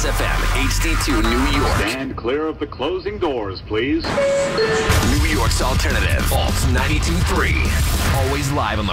Kiss FM, HD2 New York. Stand clear of the closing doors, please. New York's alternative, Alt 92.3. Always live on the